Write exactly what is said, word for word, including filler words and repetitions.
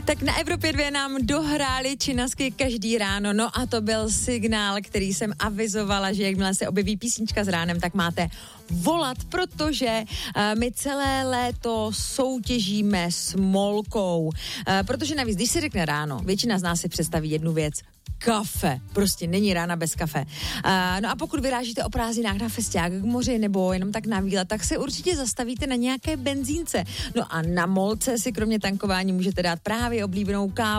Tak na Evropě dvě nám dohráli činasky každý ráno, no a to byl signál, který jsem avizovala, že jakmile se objeví písnička s ránem, tak máte volat, protože uh, my celé léto soutěžíme s molkou. Uh, protože navíc, když se řekne ráno, většina z nás si představí jednu věc. Kafe. Prostě není rána bez kafe. Uh, no a pokud vyrážíte o prázdninách na festiák k moři nebo jenom tak na výlet, tak se určitě zastavíte na nějaké benzínce. No a na molce si kromě tankování můžete dát právě oblíbenou kávu